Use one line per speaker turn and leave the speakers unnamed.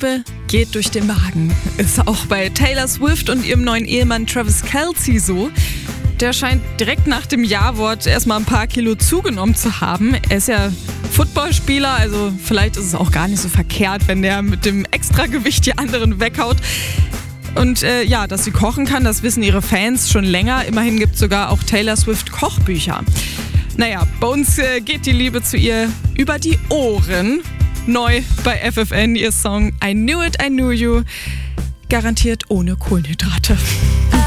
Liebe geht durch den Magen. Ist auch bei Taylor Swift und ihrem neuen Ehemann Travis Kelce so. Der scheint direkt nach dem Ja-Wort erstmal ein paar Kilo zugenommen zu haben. Er ist ja Footballspieler, also vielleicht ist es auch gar nicht so verkehrt, wenn der mit dem Extragewicht die anderen weghaut. Und dass sie kochen kann, das wissen ihre Fans schon länger. Immerhin gibt es sogar auch Taylor Swift Kochbücher. Naja, bei uns geht die Liebe zu ihr über die Ohren. Neu bei FFN ihr Song I Knew It, I Knew You. Garantiert ohne Kohlenhydrate.